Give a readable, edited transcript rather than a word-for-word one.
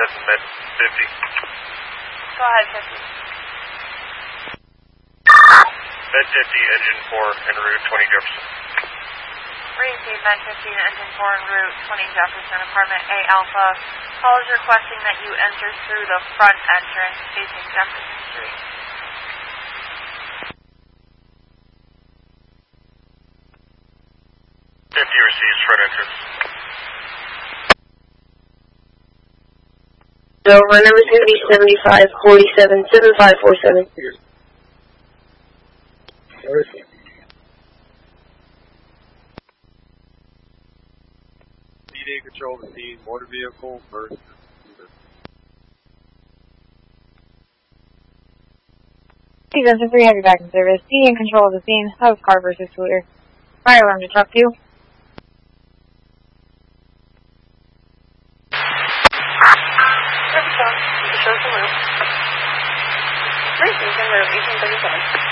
heading med 50. Go ahead, 50. Med 50, engine 4, en route 20 Jefferson. Receive Med 50, engine 4 en route 20 Jefferson, apartment A Alpha. Call is requesting that you enter through the front entrance facing Jefferson Street. Receives front entrance. So run number is going to be 7547, 7547. PD control the scene, motor vehicle, first. Season 3, heavy back in service. PD in control of the scene. House car versus scooter. Fire alarm to talk to you. Show some room. Receive en route 1837.